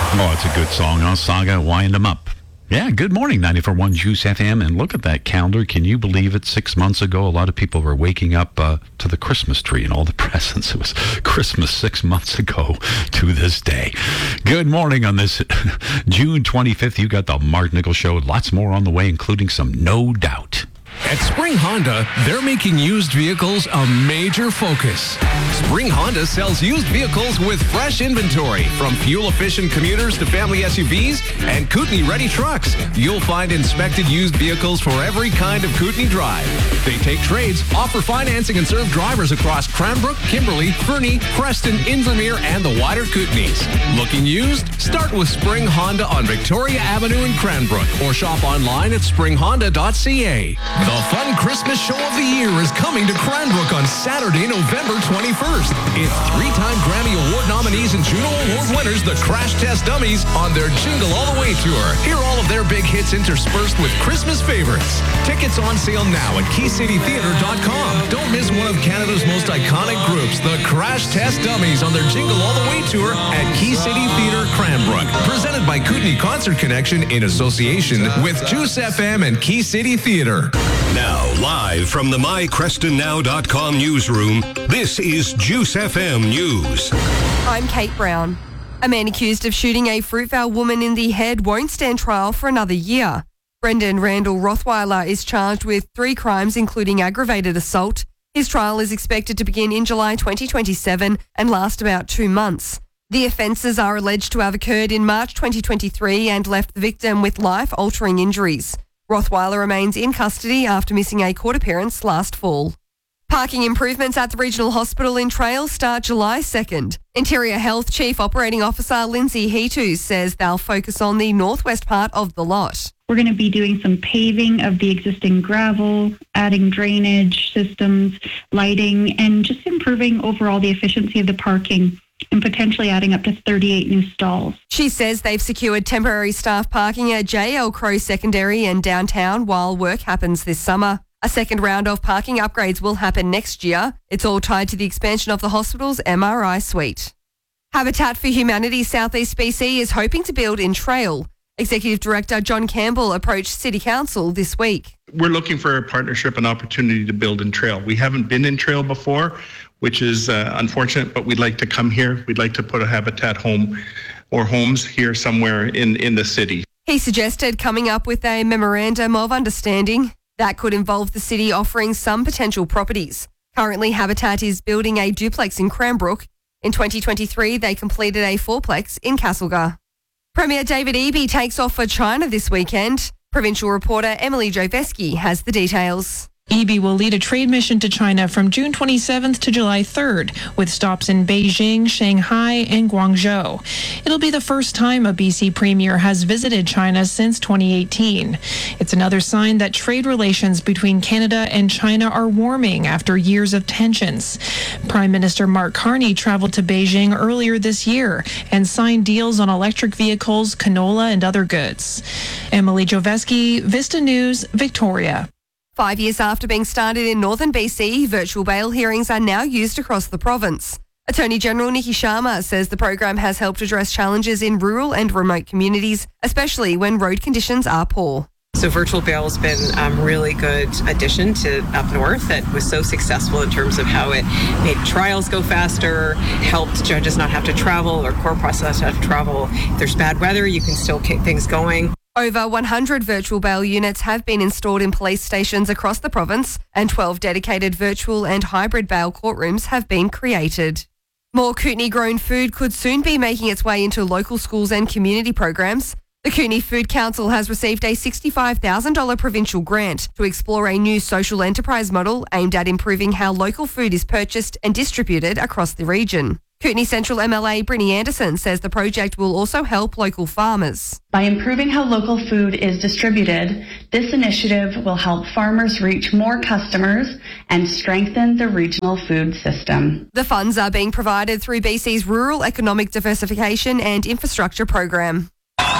Oh, it's a good song, huh? Saga, Wind 'em Up. Yeah, good morning, 94.1 Juice FM. And look at that calendar. Can you believe it? 6 months ago, a lot of people were waking up to the Christmas tree and all the presents. It was Christmas 6 months ago to this day. Good morning on this June 25th. You got the Mark Nichols Show. Lots more on the way, including some No Doubt. At Spring Honda, they're making used vehicles a major focus. Spring Honda sells used vehicles with fresh inventory, from fuel-efficient commuters to family SUVs and Kootenai-ready trucks. You'll find inspected used vehicles for every kind of Kootenai drive. They take trades, offer financing, and serve drivers across Cranbrook, Kimberley, Fernie, Preston, Invermere, and the wider Kootenays. Looking used? Start with Spring Honda on Victoria Avenue in Cranbrook or shop online at springhonda.ca. The fun Christmas show of the year is coming to Cranbrook on Saturday, November 21st. It's three-time Grammy Award nominees and Juno Award winners, the Crash Test Dummies, on their Jingle All the Way tour. Hear all of their big hits interspersed with Christmas favorites. Tickets on sale now at keycitytheatre.com. Don't miss one of Canada's most iconic groups, the Crash Test Dummies, on their Jingle All the Way tour at Key City Theatre, Cranbrook. Presented by Kootenai Concert Connection in association with Juice FM and Key City Theatre. Now, live from the mycrestonnow.com newsroom, this is Juice FM News. I'm Kate Brown. A man accused of shooting a Fruitvale woman in the head won't stand trial for another year. Brendan Randall Rothweiler is charged with 3 crimes, including aggravated assault. His trial is expected to begin in July 2027 and last about 2 months. The offences are alleged to have occurred in March 2023 and left the victim with life-altering injuries. Rothweiler remains in custody after missing a court appearance last fall. Parking improvements at the Regional Hospital in Trail start July 2nd. Interior Health Chief Operating Officer Lindsay Heatus says they'll focus on the northwest part of the lot. We're going to be doing some paving of the existing gravel, adding drainage systems, lighting, and just improving overall the efficiency of the parking, and potentially adding up to 38 new stalls. She says they've secured temporary staff parking at JL Crow Secondary and downtown while work happens this summer. A second round of parking upgrades will happen next year. It's all tied to the expansion of the hospital's MRI suite. Habitat for Humanity Southeast BC is hoping to build in Trail. Executive Director John Campbell approached City Council this week. We're looking for a partnership and opportunity to build in Trail. We haven't been in Trail before, which is unfortunate, but we'd like to come here. We'd like to put a Habitat home or homes here somewhere in the city. He suggested coming up with a memorandum of understanding that could involve the city offering some potential properties. Currently, Habitat is building a duplex in Cranbrook. In 2023, they completed a 4-plex in Castlegar. Premier David Eby takes off for China this weekend. Provincial reporter Emily Joveski has the details. Eby will lead a trade mission to China from June 27th to July 3rd, with stops in Beijing, Shanghai, and Guangzhou. It'll be the first time a BC premier has visited China since 2018. It's another sign that trade relations between Canada and China are warming after years of tensions. Prime Minister Mark Carney traveled to Beijing earlier this year and signed deals on electric vehicles, canola, and other goods. Emily Joveski, Vista News, Victoria. 5 years after being started in northern BC, virtual bail hearings are now used across the province. Attorney General Nikki Sharma says the program has helped address challenges in rural and remote communities, especially when road conditions are poor. So virtual bail has been a really good addition to up north that was so successful in terms of how it made trials go faster, helped judges not have to travel or court process not have to travel. If there's bad weather, you can still keep things going. Over 100 virtual bail units have been installed in police stations across the province, and 12 dedicated virtual and hybrid bail courtrooms have been created. More Kootenai-grown food could soon be making its way into local schools and community programs. The Kootenai Food Council has received a $65,000 provincial grant to explore a new social enterprise model aimed at improving how local food is purchased and distributed across the region. Kootenai Central MLA Brinny Anderson says the project will also help local farmers. By improving how local food is distributed, this initiative will help farmers reach more customers and strengthen the regional food system. The funds are being provided through BC's Rural Economic Diversification and Infrastructure Program.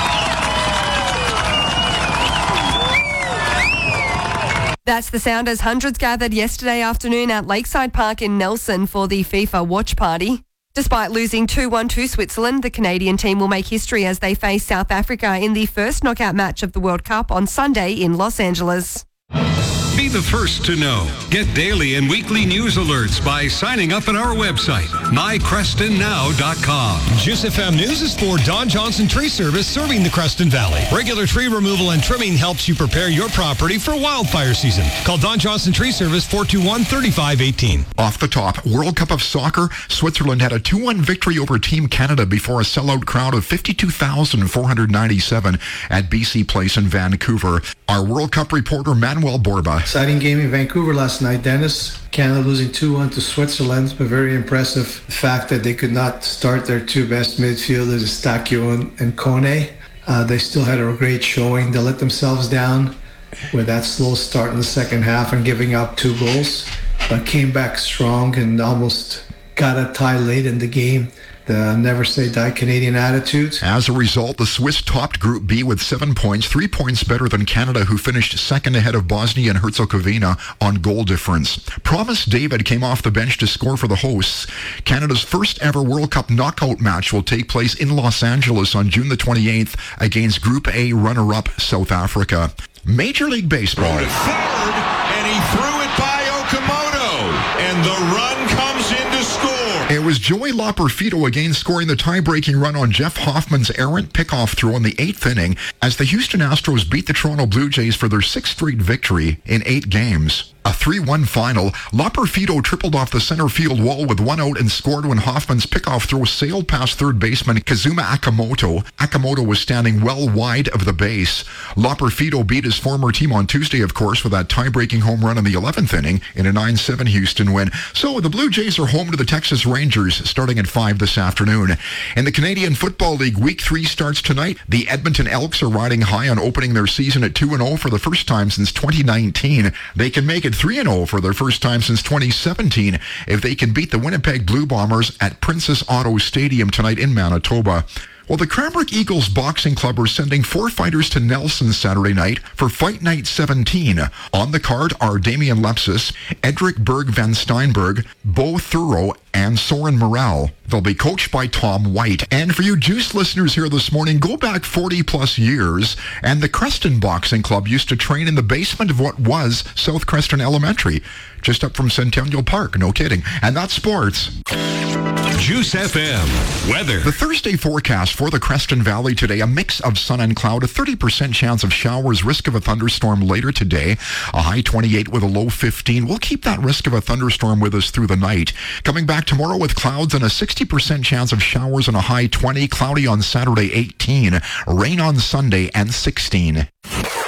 That's the sound as hundreds gathered yesterday afternoon at Lakeside Park in Nelson for the FIFA watch party. Despite losing 2-1 to Switzerland, the Canadian team will make history as they face South Africa in the first knockout match of the World Cup on Sunday in Los Angeles. Be the first to know. Get daily and weekly news alerts by signing up at our website, mycrestonnow.com. Juice FM News is for Don Johnson Tree Service serving the Creston Valley. Regular tree removal and trimming helps you prepare your property for wildfire season. Call Don Johnson Tree Service 421-3518. Off the top, World Cup of Soccer, Switzerland had a 2-1 victory over Team Canada before a sellout crowd of 52,497 at BC Place in Vancouver. Our World Cup reporter Manuel Borba. Exciting game in Vancouver last night, Dennis. Canada losing 2-1 to Switzerland, but very impressive. The fact that they could not start their two best midfielders, Stakio and Kone. They still had a great showing. They let themselves down with that slow start in the second half and giving up 2 goals, but came back strong and almost got a tie late in the game. The never say die Canadian attitude. As a result, the Swiss topped Group B with 7 points, 3 points better than Canada, who finished second ahead of Bosnia and Herzegovina on goal difference. Promise David came off the bench to score for the hosts. Canada's first ever World Cup knockout match will take place in Los Angeles on June the 28th against Group A runner-up South Africa. Major League Baseball. Third, and he threw it by Okamoto, and the run comes in to score. It was Joey Loperfido again scoring the tie-breaking run on Jeff Hoffman's errant pickoff throw in the 8th inning as the Houston Astros beat the Toronto Blue Jays for their 6th straight victory in 8 games. A 3-1 final, Loperfido tripled off the center field wall with 1 out and scored when Hoffman's pickoff throw sailed past third baseman Kazuma Akamoto. Akamoto was standing well wide of the base. Loperfido beat his former team on Tuesday, of course, with that tie-breaking home run in the 11th inning in a 9-7 Houston win. So the Blue Jays are home to the Texas Rangers starting at 5 this afternoon. In the Canadian Football League, Week 3 starts tonight. The Edmonton Elks are riding high on opening their season at 2-0 for the first time since 2019. They can make it 3-0 for their first time since 2017 if they can beat the Winnipeg Blue Bombers at Princess Auto Stadium tonight in Manitoba. Well, the Cranbrook Eagles Boxing Club are sending 4 fighters to Nelson Saturday night for Fight Night 17. On the card are Damian Lepsis, Edric Berg Van Steinberg, Bo Thuro, and Soren Morel. They'll be coached by Tom White. And for you Juice listeners here this morning, go back 40 plus years, and the Creston Boxing Club used to train in the basement of what was South Creston Elementary, just up from Centennial Park, no kidding. And that's sports. Juice FM weather. The Thursday forecast for the Creston Valley today, a mix of sun and cloud, a 30% chance of showers, risk of a thunderstorm later today, a high 28 with a low 15. We'll keep that risk of a thunderstorm with us through the night. Coming back tomorrow with clouds and a 60% chance of showers and a high 20, cloudy on Saturday 18, rain on Sunday and 16.